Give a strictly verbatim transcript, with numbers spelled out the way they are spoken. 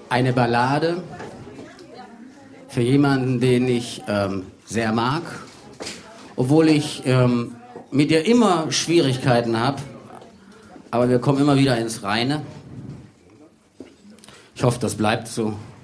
eine Ballade für jemanden, den ich ähm, sehr mag, obwohl ich ähm, mit ihr immer Schwierigkeiten habe, aber wir kommen immer wieder ins Reine. Ich hoffe, das bleibt so.